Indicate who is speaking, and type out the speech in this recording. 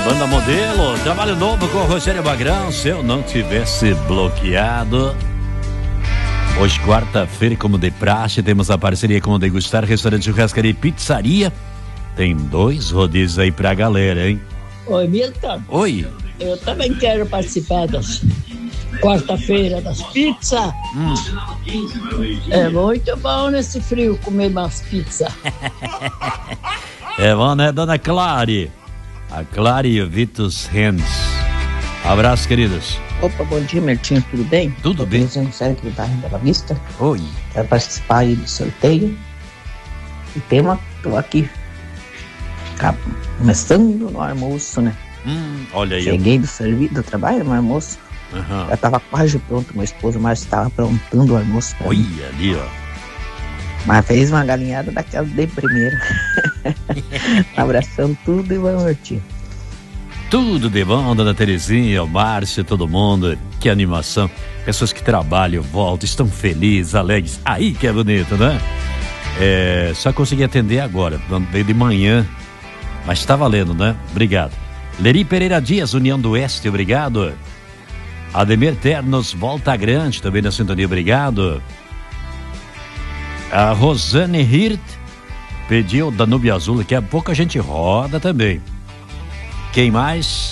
Speaker 1: banda Modelo, trabalho novo com o Rogério Magrão. Se eu não tivesse bloqueado. Hoje, quarta-feira, como de praxe, temos a parceria com o Degustar, Restaurante Churrascaria e Pizzaria. Tem 2 rodízios aí pra galera, hein?
Speaker 2: Oi, Milton.
Speaker 1: Oi.
Speaker 2: Eu também quero participar das quarta-feira das pizzas. É muito bom nesse frio comer umas pizzas.
Speaker 1: É bom, né, dona Clary? A Clary e o Vitus Renz. Abraço, queridos.
Speaker 3: Opa, bom dia, Mertinho, tudo bem?
Speaker 1: Tudo bem.
Speaker 3: Sério que tá em Bela Vista.
Speaker 1: Oi.
Speaker 3: Quero participar aí do sorteio. E tô aqui começando no almoço, né?
Speaker 1: Olha aí.
Speaker 3: Cheguei do serviço, do trabalho, no almoço. Já tava quase pronto, meu esposo Márcio estava aprontando o almoço pra mim.
Speaker 1: Olha ali, ó.
Speaker 3: Mas fez uma galinhada daquela de primeira. Abração tudo e vamos curtir.
Speaker 1: Tudo de bom, dona Terezinha, o Márcio, todo mundo. Que animação. Pessoas que trabalham, voltam, estão felizes, alegres. Aí que é bonito, né? Só consegui atender agora, veio de manhã. Mas tá valendo, né? Obrigado. Leri Pereira Dias, União do Oeste, obrigado. Ademir Ternos, Volta Grande, também na sintonia, obrigado. A Rosane Hirt pediu Danúbio Azul, daqui a pouco a gente roda também. Quem mais?